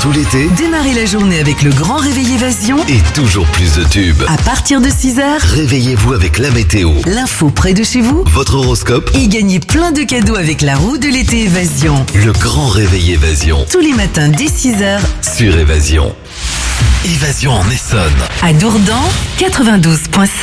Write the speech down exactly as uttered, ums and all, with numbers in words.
tout l'été, Démarrez la journée avec le grand réveil Évasion. et toujours plus de tubes. À partir de six heures, Réveillez-vous avec la météo, l'info près de chez vous. votre horoscope, Et gagnez plein de cadeaux avec la roue de l'été Évasion. le grand réveil Évasion Tous les matins dès six heures, sur Évasion. Évasion en Essonne. à Dourdan, quatre-vingt-douze virgule cinq.